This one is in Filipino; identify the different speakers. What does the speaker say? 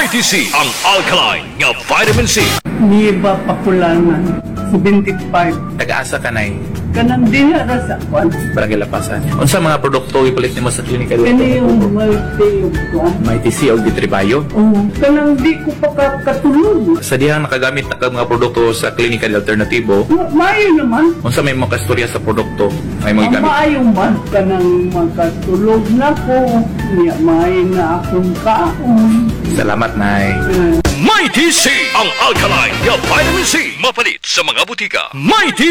Speaker 1: Mighty C, ang alkaline nga vitamin C.
Speaker 2: Niba Papulangan, 75.
Speaker 3: Taga-asa ka na
Speaker 2: Kanang diha ra sa kwan.
Speaker 3: Barangay Lapasan. Unsa mga produkto ipalit nimo sa klinika dito?
Speaker 2: Kani yung multi kwan.
Speaker 3: May TC o Ditribayo.
Speaker 2: Kanang di ko pa katulog.
Speaker 3: Sa dihang nakagamit na ka mga produkto sa klinika alternatibo,
Speaker 2: Maayo naman.
Speaker 3: unsa may mga kastorya sa produkto ay mga
Speaker 2: Ang
Speaker 3: gamit?
Speaker 2: maayo man kanang makatulog na ko. Niya maayo na akong kaon.
Speaker 3: Salamat, Nay.
Speaker 1: Mighty C, ang alkaline nga vitamin C. Mapalit sa mga butika. Mighty